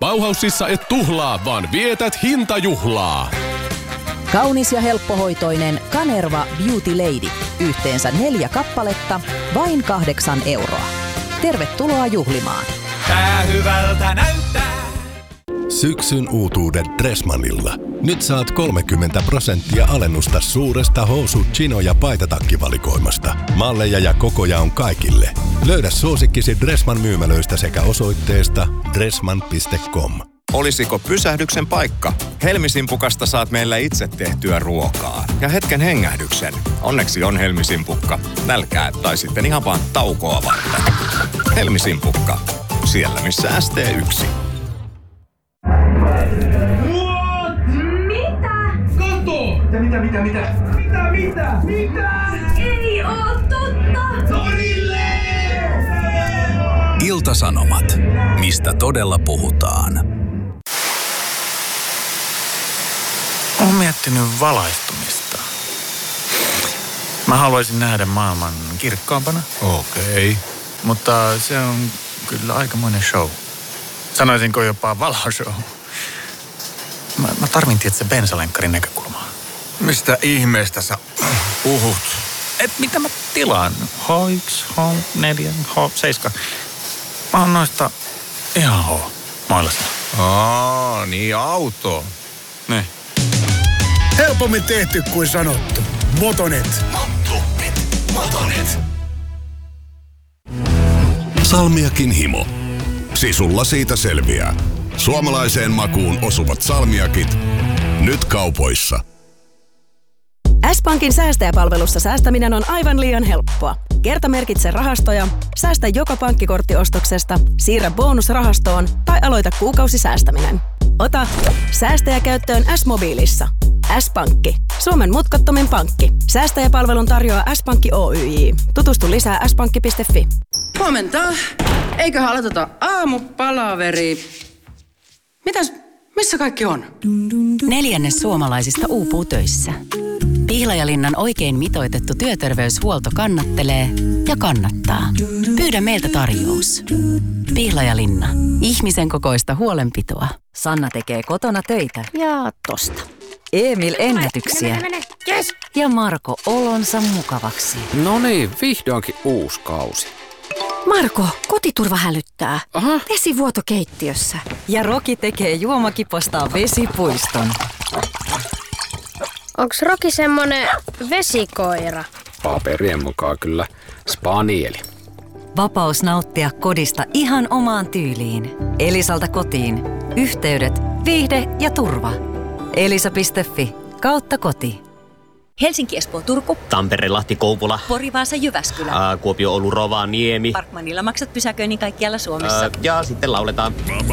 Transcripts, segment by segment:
Bauhausissa et tuhlaa, vaan vietät hintajuhlaa. Kaunis ja helppohoitoinen Kanerva Beauty Lady. Yhteensä 4 kappaletta, vain 8 euroa. Tervetuloa juhlimaan. Tää hyvältä näyttää. Syksyn uutuudet Dressmannilla. Nyt saat 30% alennusta suuresta housu-, chino- ja paitatakkivalikoimasta. Malleja ja kokoja on kaikille. Löydä suosikkisi Dressmann myymälöistä sekä osoitteesta dressmann.com. Olisiko pysähdyksen paikka? Helmisimpukasta saat meillä itse tehtyä ruokaa. Ja hetken hengähdyksen. Onneksi on Helmisimpukka. Nälkää tai sitten ihan vaan taukoa varten. Helmisimpukka. Siellä missä ST1. Mitä? Ei oo totta! Torille! Ilta-Sanomat. Mistä todella puhutaan? Olen miettinyt valaistumista. Mä haluaisin nähdä maailman kirkkaampana. Okei. Mutta se on kyllä aikamoinen show. Sanoisinko jopa valoshow. Mä tarvin tietysti bensalenkkarin näkökulmaa. Mistä ihmeestä sä puhut? Mitä mä tilaan? H1, H4, H7. Mä oon noista ihan H-mailasta. Niin auto. Ne. Helpommin tehty kuin sanottu. Motonet. Motonet. Salmiakin himo. Sisulla siitä selviää. Suomalaiseen makuun osuvat salmiakit. Nyt kaupoissa. S-Pankin säästäjäpalvelussa säästäminen on aivan liian helppoa. Kertamerkitse rahastoja, säästä joka pankkikorttiostoksesta, siirrä bonusrahastoon tai aloita kuukausisäästäminen. Ota säästäjä käyttöön S-mobiilissa. S-Pankki. Suomen mutkattomin pankki. Säästäjäpalvelun tarjoaa S-Pankki Oyj. Tutustu lisää s-pankki.fi. Huomenta. Eiköhän aloiteta aamupalaveri. Missä kaikki on? 1/4 suomalaisista uupuu töissä. Pihlajalinnan oikein mitoitettu työterveyshuolto kannattelee ja kannattaa. Pyydä meiltä tarjous. Pihlajalinna. Ihmisen kokoista huolenpitoa. Sanna tekee kotona töitä. Ja tosta. Emil ennätyksiä. Yes. Ja Marko olonsa mukavaksi. No niin, vihdoinkin uusi kausi. Marko, kotiturva hälyttää. Aha. Vesivuoto keittiössä. Ja Roki tekee juomakipostaan vesipuiston. Onks Roki semmonen vesikoira? Paperien mukaan kyllä spanieli. Vapaus nauttia kodista ihan omaan tyyliin. Elisalta kotiin. Yhteydet, viihde ja turva. Elisa.fi/koti. Helsinki, Espoo, Turku. Tampere, Lahti, Kouvola. Pori, Vaasa, Jyväskylä. Kuopio, Oulu, Rovaniemi. Parkmanilla maksat pysäköinnin kaikkialla Suomessa. Ja sitten lauletaan.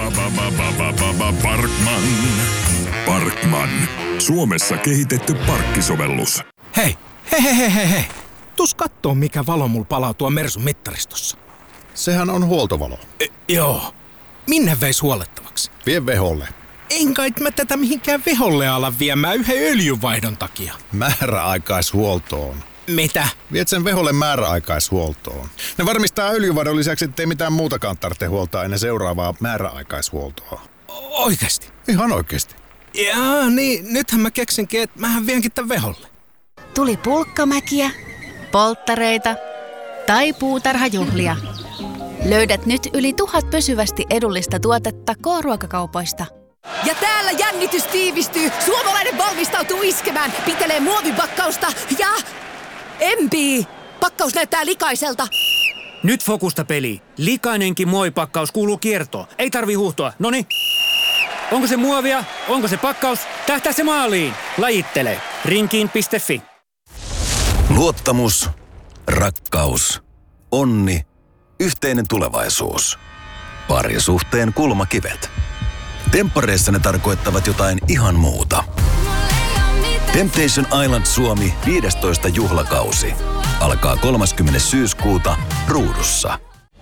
Parkman. Suomessa kehitetty parkkisovellus. Hei. Tuus kattoo, mikä valo mulla palaa tuon Mersun mittaristossa. Sehän on huoltovalo. Joo. Minne veis huolettavaksi? Vie veholle. En kai mä tätä mihinkään veholle ala viemään yhden öljynvaihdon takia. Määräaikaishuoltoon. Mitä? Viet sen veholle määräaikaishuoltoon. Ne varmistaa öljynvaihdon lisäksi, ettei mitään muutakaan tarvitse huoltaa ennen seuraavaa määräaikaishuoltoa. Oikeesti? Ihan oikeesti. Jaa, niin nythän mä keksinkin, että mähän vienkin tän veholle. Tuli pulkkamäkiä, polttareita tai puutarhajuhlia. Löydät nyt yli 1000 pysyvästi edullista tuotetta K-ruokakaupoista. Ja täällä jännitys tiivistyy. Suomalainen valmistautuu iskemään. Pitelee muovipakkausta ja empii. Pakkaus näyttää likaiselta. Nyt fokusta peli. Likainenkin muovipakkaus kuuluu kiertoon. Ei tarvi huuhtoa. Noniin. Onko se muovia? Onko se pakkaus? Tähtää se maaliin. Lajittele. Rinkiin.fi. Luottamus, rakkaus, onni, yhteinen tulevaisuus. Parisuhteen kulmakivet. Temppareissa ne tarkoittavat jotain ihan muuta. Temptation Island Suomi 15. juhlakausi. Alkaa 30. syyskuuta Ruudussa.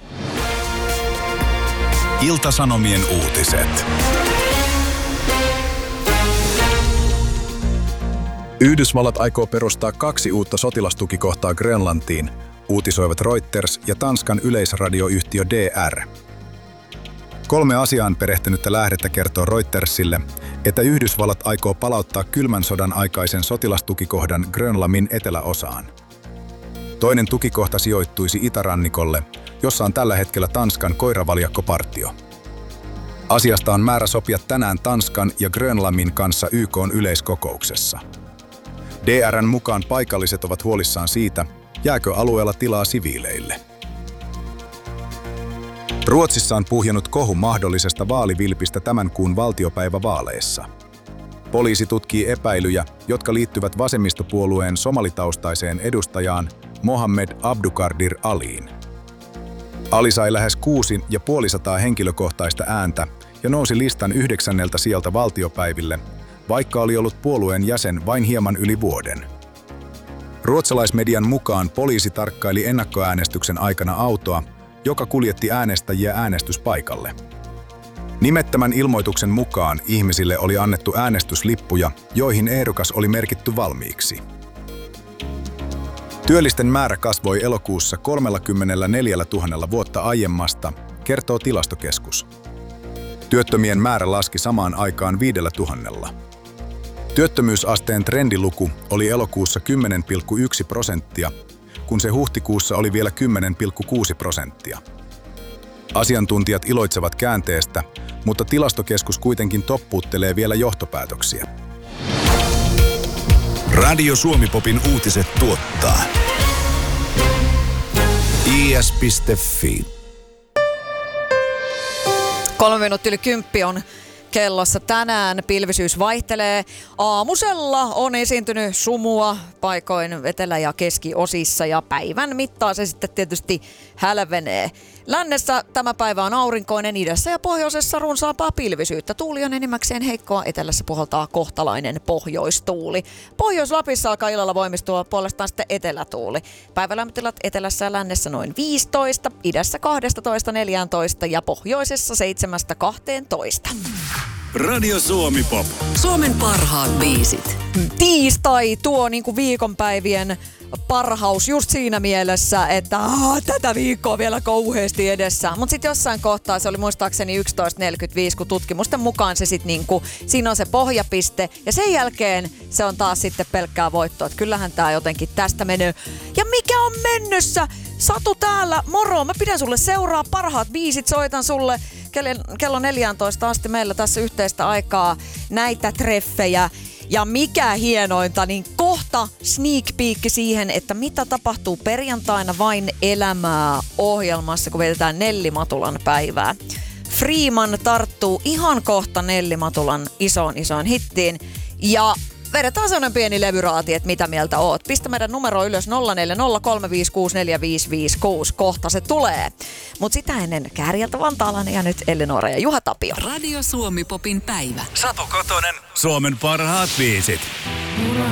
Ilta-Sanomien uutiset. Yhdysvallat aikoo perustaa 2 uutta sotilastukikohtaa Grönlantiin, uutisoivat Reuters ja Tanskan yleisradioyhtiö DR. 3 asiaan perehtynyttä lähdettä kertoo Reutersille, että Yhdysvallat aikoo palauttaa kylmän sodan aikaisen sotilastukikohdan Grönlamin eteläosaan. Toinen tukikohta sijoittuisi itärannikolle, jossa on tällä hetkellä Tanskan koiravaljakkopartio. Asiasta on määrä sopia tänään Tanskan ja Grönlamin kanssa YK:n yleiskokouksessa. DR:n mukaan paikalliset ovat huolissaan siitä, jääkö alueella tilaa siviileille. Ruotsissa on puhjennut kohu mahdollisesta vaalivilpistä tämän kuun valtiopäivävaaleissa. Poliisi tutkii epäilyjä, jotka liittyvät vasemmistopuolueen somalitaustaiseen edustajaan Mohammed Abduqaadir Aliin. Ali sai lähes 650 henkilökohtaista ääntä ja nousi listan 9. sijalta valtiopäiville, vaikka oli ollut puolueen jäsen vain hieman yli vuoden. Ruotsalaismedian mukaan poliisi tarkkaili ennakkoäänestyksen aikana autoa, joka kuljetti äänestäjiä äänestyspaikalle. Nimettömän ilmoituksen mukaan ihmisille oli annettu äänestyslippuja, joihin ehdokas oli merkitty valmiiksi. Työllisten määrä kasvoi elokuussa 34 000 vuotta aiemmasta, kertoo Tilastokeskus. Työttömien määrä laski samaan aikaan 5 000. Työttömyysasteen trendiluku oli elokuussa 10,1%, kun se huhtikuussa oli vielä 10,6%. Asiantuntijat iloitsevat käänteestä, mutta Tilastokeskus kuitenkin toppuuttelee vielä johtopäätöksiä. Radio Suomi-popin uutiset tuottaa is.fi. 3 minuuttia yli 10 on kellossa tänään. Pilvisyys vaihtelee. Aamusella on esiintynyt sumua paikoin etelä- ja keskiosissa ja päivän mittaan se sitten tietysti hälvenee. Lännessä tämä päivä on aurinkoinen, idässä ja pohjoisessa runsaampaa pilvisyyttä. Tuuli on enimmäkseen heikkoa, etelässä puhaltaa kohtalainen pohjoistuuli. Pohjois-Lapissa alkaa illalla voimistua puolestaan sitten etelätuuli. Päivälämpötilat etelässä ja lännessä noin 15, idässä 12-14 ja pohjoisessa 7-12. Radio Suomi Pop. Suomen parhaat biisit. Tiistai tuo niinku viikonpäivien parhaus just siinä mielessä, että tätä viikkoa vielä kauheasti edessä. Mutta sitten jossain kohtaa se oli muistaakseni 11.45, kun tutkimusten mukaan se sitten niinku, siinä on se pohjapiste ja sen jälkeen se on taas sitten pelkkää voittoa. Et kyllähän tää jotenkin tästä menee. Ja mikä on mennyssä? Satu täällä, moro! Mä pidän sulle seuraa parhaat biisit, soitan sulle kello 14 asti meillä tässä yhteistä aikaa näitä treffejä. Ja mikä hienointa, niin kohta sneak peek siihen, että mitä tapahtuu perjantaina Vain elämää -ohjelmassa, kun vietetään Nelli Matulan päivää. Freeman tarttuu ihan kohta Nelli Matulan isoon hittiin ja vedetään sellainen pieni levyraati, että mitä mieltä oot. Pistä meidän numero ylös 0403564556. Kohta se tulee. Mut sitä ennen Kääriältä Vantaalainen ja nyt Elinora ja Juha Tapio. Radio Suomi Popin päivä. Satu Kotonen. Suomen parhaat biisit.